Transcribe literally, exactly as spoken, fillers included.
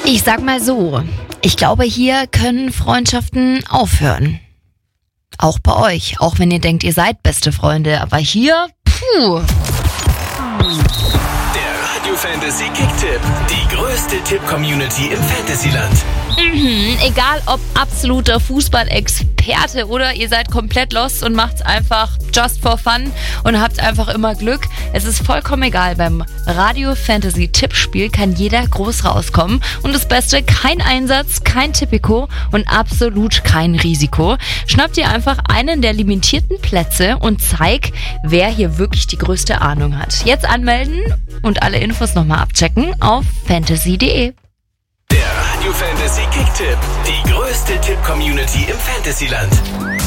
Ich sag mal so, ich glaube, hier können Freundschaften aufhören. Auch bei euch, auch wenn ihr denkt, ihr seid beste Freunde, aber hier, puh. Der Radio Fantasy Kick-Tipp, die größte Tipp-Community im Fantasyland. Mhm, egal ob absoluter Fußballexperte oder ihr seid komplett lost und macht's einfach just for fun und habt einfach immer Glück. Es ist vollkommen egal, beim Radio Fantasy Tippspiel kann jeder groß rauskommen. Und das Beste, kein Einsatz, kein Tipico und absolut kein Risiko. Schnappt ihr einfach einen der limitierten Plätze und zeig, wer hier wirklich die größte Ahnung hat. Jetzt anmelden und alle Infos nochmal abchecken auf fantasy punkt de. Der Radio Fantasy Kick-Tipp, die größte Tipp-Community im Fantasyland.